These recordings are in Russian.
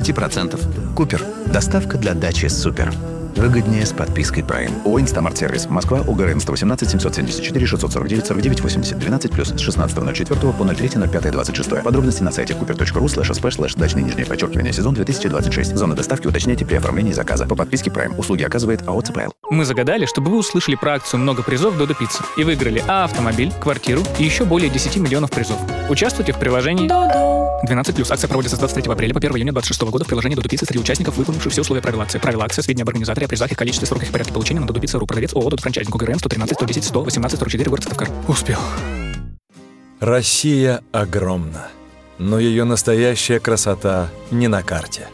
5%. Купер. Доставка для дачи супер. Выгоднее с подпиской Prime. ООО «Инстамарт-сервис». Москва, УГРН 118 774 649 49 80 12+, с 16.04 по 03.05.26. Подробности на сайте cooper.ru/sp/дачный_сезон 2026. Зона доставки уточняйте при оформлении заказа. По подписке Prime. Услуги оказывает АО «ЦПЛ». Мы загадали, чтобы вы услышали про акцию «Много призов Додо Пицца» и выиграли автомобиль, квартиру и еще более 10 миллионов призов. Участвуйте в приложении 12+. Акция проводится с 23 апреля по 1 июня 2026 года в приложении Додо Пицца среди участников, выполнивших все условия правил акции. Правила акции, сведения об организаторе, о призах, их количестве, сроках и порядке получения на Додо Пицца.ру. Продавец ООО «Додо Франчайзинг», УГРН 113 110 118 44, город Сыктывкар. Успел. Россия огромна, но ее настоящая красота не на карте.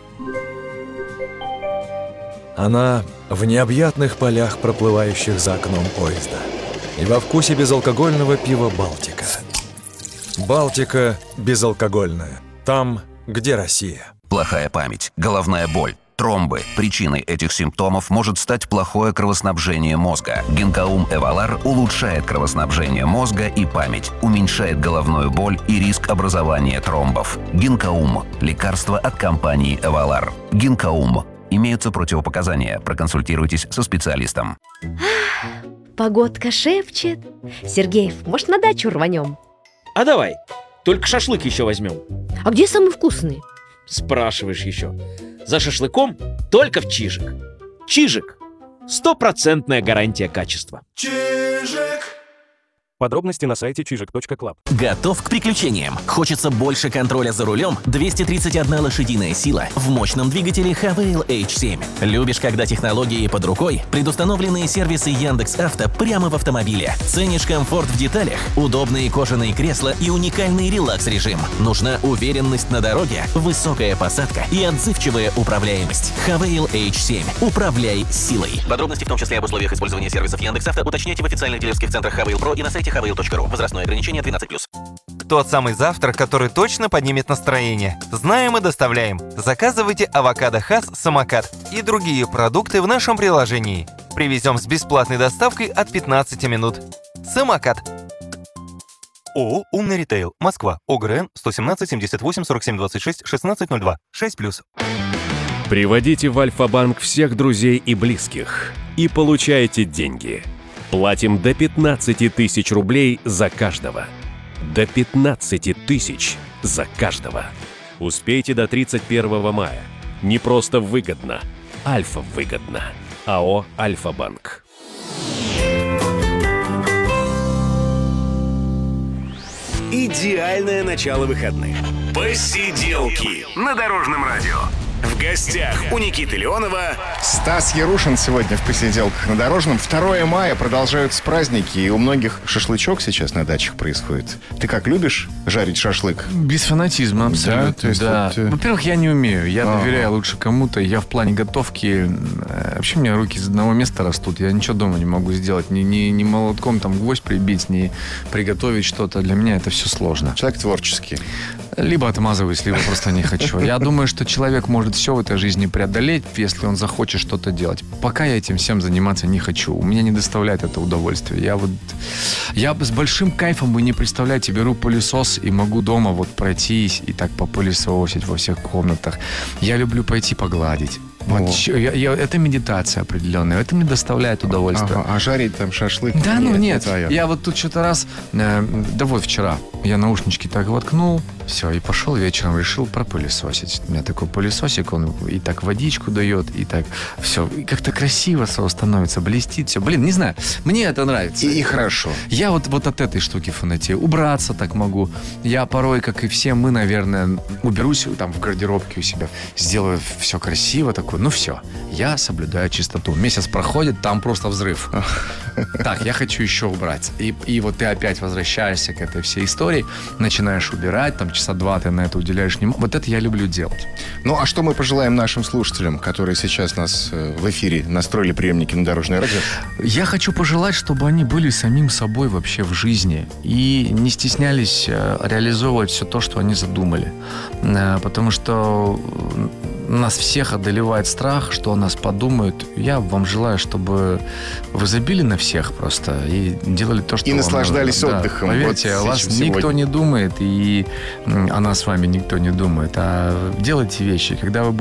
Она в необъятных полях, проплывающих за окном поезда, и во вкусе безалкогольного пива «Балтика». «Балтика» безалкогольная. Там, где Россия. Плохая память, головная боль, тромбы. Причиной этих симптомов может стать плохое кровоснабжение мозга. Гинкаум Эвалар улучшает кровоснабжение мозга и память, уменьшает головную боль и риск образования тромбов. Гинкаум – лекарство от компании Эвалар. Гинкаум. Имеются противопоказания. Проконсультируйтесь со специалистом. Погодка шепчет. Сергеев, может, на дачу рванем? А давай, только шашлык еще возьмем. А где самый вкусный? Спрашиваешь еще. За шашлыком только в Чижик. Чижик. 100% гарантия качества. Подробности на сайте чижик.клаб. Готов к приключениям? Хочется больше контроля за рулем? 231 лошадиная сила в мощном двигателе Havail H7. Любишь, когда технологии под рукой? Предустановленные сервисы Яндекс.Авто прямо в автомобиле. Ценишь комфорт в деталях? Удобные кожаные кресла и уникальный релакс-режим. Нужна уверенность на дороге, высокая посадка и отзывчивая управляемость. Havail H7. Управляй силой. Подробности, в том числе об условиях использования сервисов Яндекс.Авто, уточняйте в официальных дилерских центрах Havail Pro и на сайте havail.ru. Возрастное ограничение 12+. Тот самый завтрак, который точно поднимет настроение. Знаем и доставляем. Заказывайте авокадо Хас Самокат и другие продукты в нашем приложении. Привезем с бесплатной доставкой от 15 минут. Самокат. ООО «Умный ритейл». Москва. ОГРН 117 78 47 26 1602. 6+. Приводите в Альфа-банк всех друзей и близких и получайте деньги. Платим до 15 тысяч рублей за каждого. До 15 тысяч за каждого. Успейте до 31 мая. Не просто выгодно. Альфа-выгодно. АО «Альфа-банк». Идеальное начало выходных. Посиделки на Дорожном радио. В гостях у Никиты Леонова Стас Ярушин сегодня в «Посиделках на Дорожном». 2 мая продолжаются праздники, и у многих шашлычок сейчас на дачах происходит. Ты как, любишь жарить шашлык? Без фанатизма, абсолютно. Да? То есть да. вот, Во-первых, я не умею. Я доверяю лучше кому-то. Я в плане готовки... Вообще, у меня руки из одного места растут. Я ничего дома не могу сделать. Ни молотком там гвоздь прибить, ни приготовить что-то. Для меня это все сложно. Человек творческий. Либо отмазываюсь, либо просто не хочу. Я думаю, что человек может все в этой жизни преодолеть, если он захочет что-то делать. Пока я этим всем заниматься не хочу. У меня не доставляет это удовольствие. Я с большим кайфом, вы не представляете, беру пылесос и могу дома вот пройтись и так попылесосить во всех комнатах. Я люблю пойти погладить. Вот, это медитация определенная. Это мне доставляет удовольствие. А жарить там шашлык? Да, нет. Я вот тут что-то раз... Да вот вчера я наушнички так воткнул, все, и пошел вечером, решил пропылесосить. У меня такой пылесосик, он и так водичку дает, и так все. И как-то красиво все становится, блестит все. Блин, не знаю, мне это нравится. И хорошо. Я вот от этой штуки фанатею. Убраться так могу. Я порой, как и все мы, наверное, уберусь там в гардеробке у себя, сделаю все красиво такое. Ну все, я соблюдаю чистоту. Месяц проходит, там просто взрыв. Так, я хочу еще убрать. И вот ты опять возвращаешься к этой всей истории, начинаешь убирать, там часа 2 ты на это уделяешь внимание. Вот это я люблю делать. Ну, а что мы пожелаем нашим слушателям, которые сейчас нас в эфире настроили приемники на Дорожное радио? Я хочу пожелать, чтобы они были самим собой вообще в жизни и не стеснялись реализовывать все то, что они задумали. Потому что нас всех одолевает страх, что о нас подумают. Я вам желаю, чтобы вы забили на всех просто и делали то, что и вам наслаждались нужно. отдыхом. Да, поверьте, вот о вас никто не думает, и о нас с вами никто не думает. А делайте вещи, когда вы